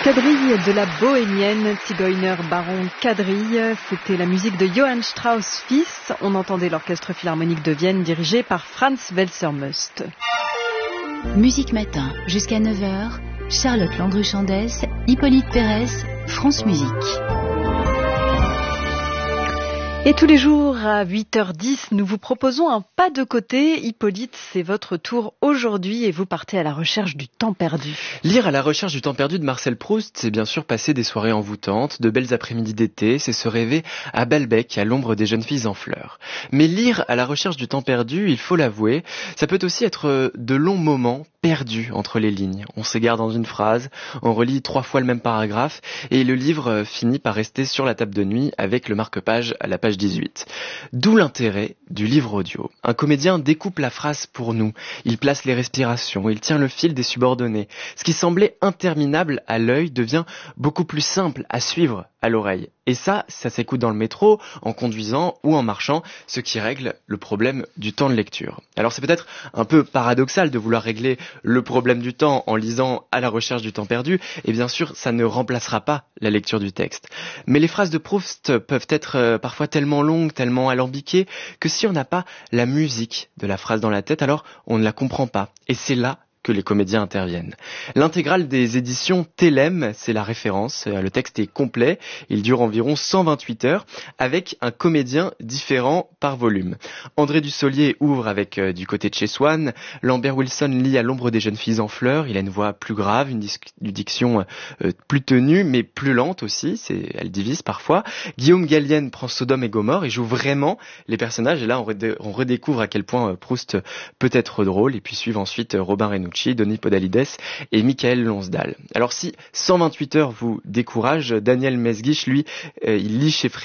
Quadrille de la bohémienne, Zigeuner Baron Quadrille, c'était la musique de Johann Strauss fils. On entendait l'orchestre philharmonique de Vienne dirigé par Franz Welser-Möst. Musique Matin, jusqu'à 9h, Charlotte Landru-Chandès, Hippolyte Pérez, France Musique. Et tous les jours à 8h10, nous vous proposons un pas de côté. Hippolyte, c'est votre tour aujourd'hui et vous partez à la recherche du temps perdu. Lire à la recherche du temps perdu de Marcel Proust, c'est bien sûr passer des soirées envoûtantes, de belles après-midi d'été, c'est se rêver à Balbec, à l'ombre des jeunes filles en fleurs. Mais lire à la recherche du temps perdu, il faut l'avouer, ça peut aussi être de longs moments perdus entre les lignes. On s'égare dans une phrase, on relit 3 fois le même paragraphe et le livre finit par rester sur la table de nuit avec le marque-page à la page 18. D'où l'intérêt du livre audio. Un comédien découpe la phrase pour nous, il place les respirations, il tient le fil des subordonnés. Ce qui semblait interminable à l'œil devient beaucoup plus simple à suivre à l'oreille. Et ça s'écoute dans le métro, en conduisant ou en marchant, ce qui règle le problème du temps de lecture. Alors c'est peut-être un peu paradoxal de vouloir régler le problème du temps en lisant à la recherche du temps perdu, et bien sûr ça ne remplacera pas la lecture du texte. Mais les phrases de Proust peuvent être parfois tellement longues, tellement alambiquées, que si on n'a pas la musique de la phrase dans la tête, alors on ne la comprend pas. Et c'est là que les comédiens interviennent. L'intégrale des éditions Télème, c'est la référence. Le texte est complet, il dure environ 128 heures, avec un comédien différent par volume. André Dussolier ouvre avec Du côté de chez Swann, Lambert Wilson lit À l'ombre des jeunes filles en fleurs, il a une voix plus grave, une diction plus tenue, mais plus lente aussi, elle divise parfois. Guillaume Gallienne prend Sodome et Gomorrhe et joue vraiment les personnages, et là on redécouvre à quel point Proust peut être drôle, et puis suivent ensuite Robin Reynaud, Denis Podalides et Michael Lonsdal. Alors si 128 heures vous décourage, Daniel Mesguich, lui, il lit chez